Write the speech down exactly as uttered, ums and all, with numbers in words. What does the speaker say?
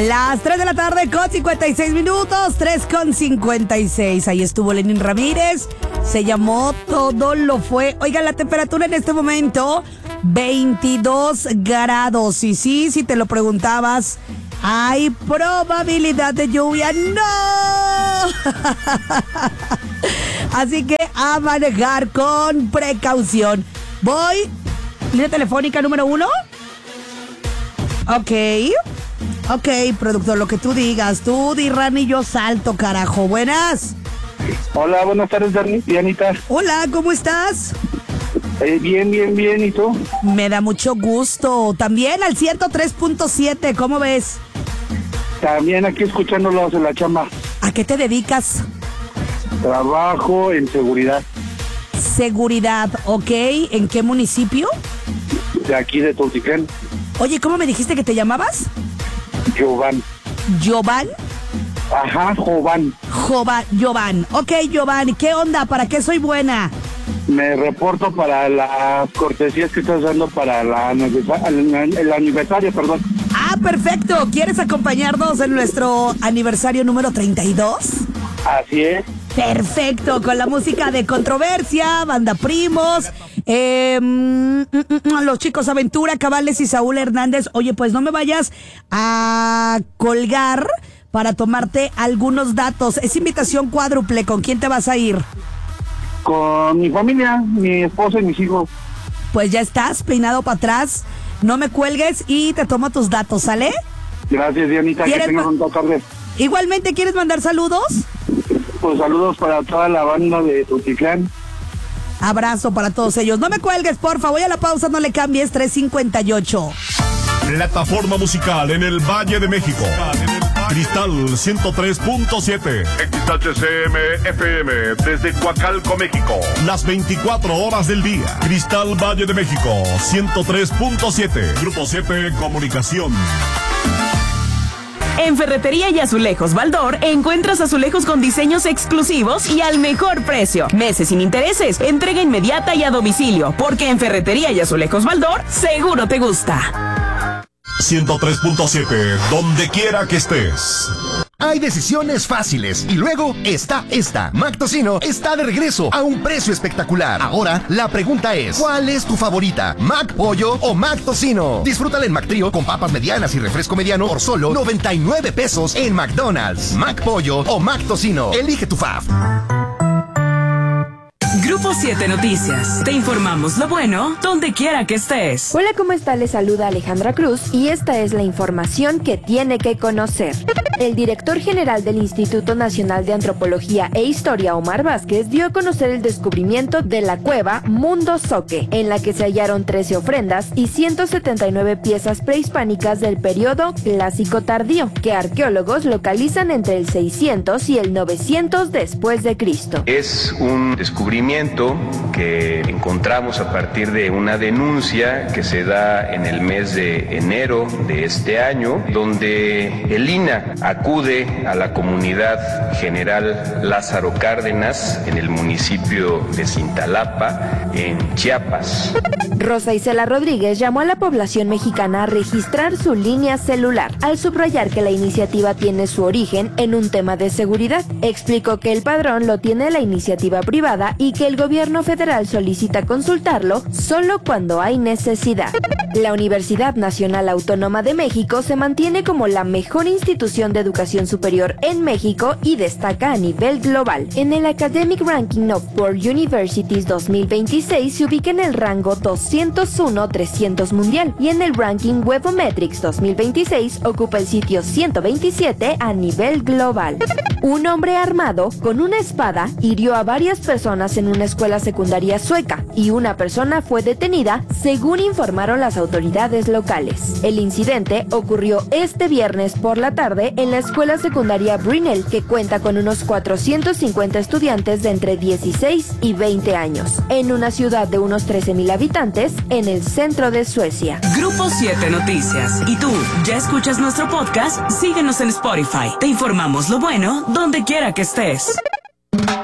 Las tres de la tarde con cincuenta y seis minutos, tres con cincuenta y seis. Ahí estuvo Lenín Ramírez. Se llamó Todo lo fue. Oiga, la temperatura en este momento, veintidós grados. Y sí, si te lo preguntabas, ¿hay probabilidad de lluvia? ¡No! Así que a manejar con precaución. Voy. Línea telefónica número uno. Ok. Ok, productor, lo que tú digas. Tú, Dirran, y yo salto, carajo. Buenas. Hola, buenas tardes, Dianita. Hola, ¿cómo estás? Eh, bien, bien, bien. ¿Y tú? Me da mucho gusto. También al ciento tres punto siete, ¿cómo ves? También aquí escuchándolos en la chamba. ¿A qué te dedicas? Trabajo en seguridad. Seguridad, ok. ¿En qué municipio? De aquí, de Tultitlán. Oye, ¿cómo me dijiste que te llamabas? Jovan. ¿Jovan? Ajá, Jovan. Jovan, Jovan. Ok, Jovan, ¿qué onda? ¿Para qué soy buena? Me reporto para las cortesías que estás dando para la aniversa- el, el aniversario, perdón. Ah, perfecto. ¿Quieres acompañarnos en nuestro aniversario número treinta y dos? Así es. Perfecto, con la música de Controversia, Banda Primos, eh, mm, mm, los Chicos Aventura, Cabales y Saúl Hernández. Oye, pues no me vayas a colgar para tomarte algunos datos. Es invitación cuádruple. ¿Con quién te vas a ir? Con mi familia, mi esposa y mis hijos. Pues ya estás, peinado para atrás. No me cuelgues y te tomo tus datos, ¿sale? Gracias, Dianita, que tengas una tarde. Igualmente, ¿quieres mandar saludos? Pues saludos para toda la banda de Tultitlán. Abrazo para todos ellos. No me cuelgues, porfa. Voy a la pausa, no le cambies. tres cincuenta y ocho. Plataforma musical en el Valle de México. Cristal ciento tres punto siete. X H C M F M desde Coacalco, México. Las veinticuatro horas del día. Cristal Valle de México ciento tres punto siete. Grupo siete Comunicación. En Ferretería y Azulejos Baldor encuentras azulejos con diseños exclusivos y al mejor precio. Meses sin intereses, entrega inmediata y a domicilio, porque en Ferretería y Azulejos Baldor seguro te gusta. ciento tres punto siete, donde quiera que estés. Hay decisiones fáciles y luego está esta. Mac Tocino está de regreso a un precio espectacular. Ahora, la pregunta es, ¿cuál es tu favorita? ¿Mac Pollo o Mac Tocino? Disfrútala en Mac Trío con papas medianas y refresco mediano por solo noventa y nueve pesos en McDonald's. Mac Pollo o Mac Tocino. Elige tu fave. Grupo siete Noticias. Te informamos lo bueno donde quiera que estés. Hola, ¿cómo está? Les saluda Alejandra Cruz y esta es la información que tiene que conocer. El director general del Instituto Nacional de Antropología e Historia, Omar Vázquez, dio a conocer el descubrimiento de la cueva Mundo Zoque, en la que se hallaron trece ofrendas y ciento setenta y nueve piezas prehispánicas del periodo clásico tardío, que arqueólogos localizan entre el seiscientos y el novecientos después de Cristo. Es un descubrimiento que encontramos a partir de una denuncia que se da en el mes de enero de este año, donde el I N A acude a la comunidad general Lázaro Cárdenas en el municipio de Cintalapa, en Chiapas. Rosa Isela Rodríguez llamó a la población mexicana a registrar su línea celular, al subrayar que la iniciativa tiene su origen en un tema de seguridad. Explicó que el padrón lo tiene la iniciativa privada y que el gobierno federal solicita consultarlo solo cuando hay necesidad. La Universidad Nacional Autónoma de México se mantiene como la mejor institución de educación superior en México y destaca a nivel global. En el Academic Ranking of World Universities dos mil veintiséis se ubica en el rango doscientos uno trescientos mundial y en el ranking Webometrics dos mil veintiséis ocupa el sitio ciento veintisiete a nivel global. Un hombre armado con una espada hirió a varias personas en una escuela secundaria sueca y una persona fue detenida, según informaron las autoridades locales. El incidente ocurrió este viernes por la tarde en la escuela secundaria Brynäs, que cuenta con unos cuatrocientos cincuenta estudiantes de entre dieciséis y veinte años, en una ciudad de unos trece mil habitantes en el centro de Suecia. Grupo siete Noticias. ¿Y tú, ya escuchas nuestro podcast? Síguenos en Spotify. Te informamos lo bueno donde quiera que estés.